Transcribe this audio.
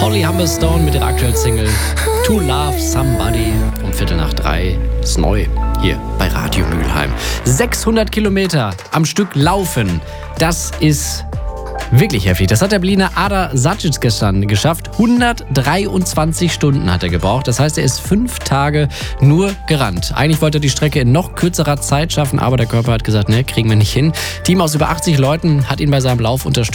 Holly Humberstone mit ihrer aktuellen Single To Love Somebody um 2:45 ist neu hier bei Radio Mülheim. 600 Kilometer am Stück laufen, das ist wirklich heftig. Das hat der Berliner Ada Sacic gestern geschafft. 123 Stunden hat er gebraucht. Das heißt, er ist 5 Tage nur gerannt. Eigentlich wollte er die Strecke in noch kürzerer Zeit schaffen, aber der Körper hat gesagt, ne, kriegen wir nicht hin. Team aus über 80 Leuten hat ihn bei seinem Lauf unterstützt.